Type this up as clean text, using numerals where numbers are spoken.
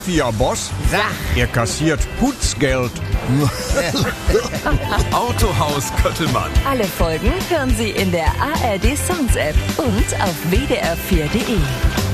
Boss, Sag. er kassiert Putzgeld. Autohaus Köttelmann. Alle Folgen hören Sie in der ARD Songs App und auf wdr4.de.